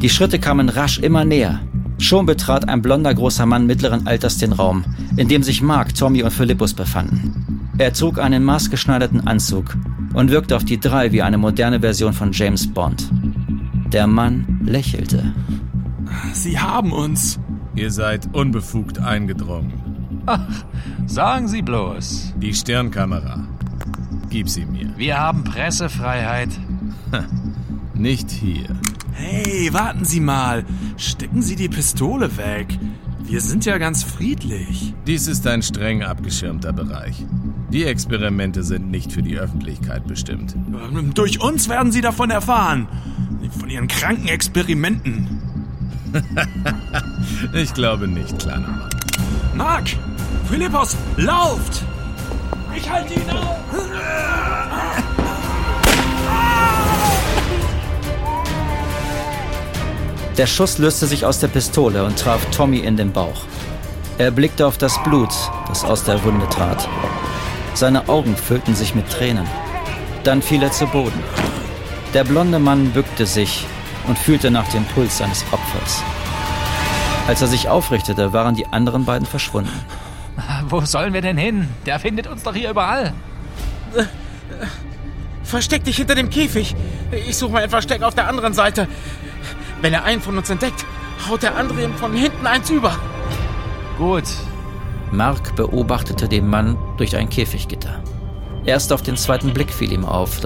Die Schritte kamen rasch immer näher. Schon betrat ein blonder großer Mann mittleren Alters den Raum, in dem sich Mark, Tommy und Philippus befanden. Er trug einen maßgeschneiderten Anzug und wirkte auf die 3 wie eine moderne Version von James Bond. Der Mann lächelte. Sie haben uns. Ihr seid unbefugt eingedrungen. Ach, sagen Sie bloß. Die Stirnkamera. Gib sie mir. Wir haben Pressefreiheit. Nicht hier. Hey, warten Sie mal. Stecken Sie die Pistole weg. Wir sind ja ganz friedlich. Dies ist ein streng abgeschirmter Bereich. Die Experimente sind nicht für die Öffentlichkeit bestimmt. Durch uns werden Sie davon erfahren. Von Ihren kranken Experimenten. Ich glaube nicht, kleiner Mann. Mark! Philippus, lauft! Ich halte ihn auf! Der Schuss löste sich aus der Pistole und traf Tommy in den Bauch. Er blickte auf das Blut, das aus der Wunde trat. Seine Augen füllten sich mit Tränen. Dann fiel er zu Boden. Der blonde Mann bückte sich und fühlte nach dem Puls seines Opfers. Als er sich aufrichtete, waren die anderen beiden verschwunden. Wo sollen wir denn hin? Der findet uns doch hier überall. Versteck dich hinter dem Käfig. Ich suche mal ein Versteck auf der anderen Seite. Wenn er einen von uns entdeckt, haut der andere ihm von hinten eins über. Gut. Mark beobachtete den Mann durch ein Käfiggitter. Erst auf den zweiten Blick fiel ihm auf,